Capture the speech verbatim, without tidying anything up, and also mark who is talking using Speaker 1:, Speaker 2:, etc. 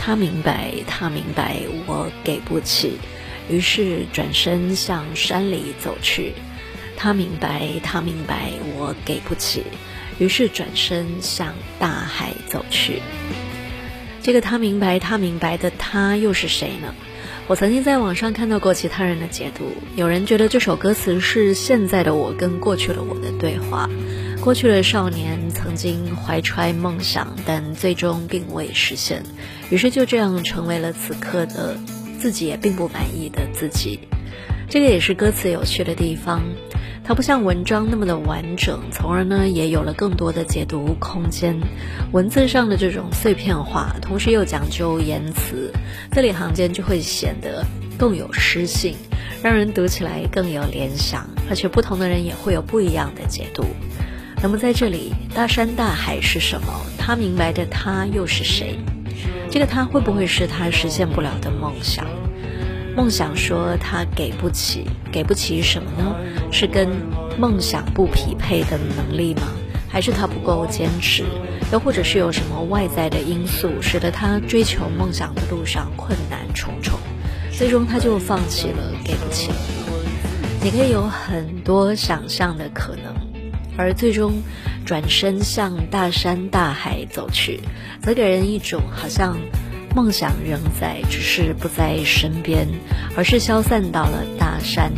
Speaker 1: 他明白，他明白我给不起，于是转身向山里走去。他明白，他明白我给不起，于是转身向大海走去。这个他明白，他明白的他又是谁呢？我曾经在网上看到过其他人的解读，有人觉得这首歌词是现在的我跟过去的我的对话。过去的少年曾经怀揣梦想，但最终并未实现，于是就这样成为了此刻的自己也并不满意的自己。这个也是歌词有趣的地方，它不像文章那么的完整，从而呢也有了更多的解读空间。文字上的这种碎片化，同时又讲究言辞，字里行间就会显得更有诗性，让人读起来更有联想，而且不同的人也会有不一样的解读。那么在这里，大山大海是什么？他明白的他又是谁？这个他会不会是他实现不了的梦想？梦想说他给不起，给不起什么呢？是跟梦想不匹配的能力吗？还是他不够坚持？又或者是有什么外在的因素使得他追求梦想的路上困难重重，最终他就放弃了，给不起了？你可以有很多想象的可能，而最终转身向大山大海走去，则给人一种好像梦想仍在，只是不在身边，而是消散到了大山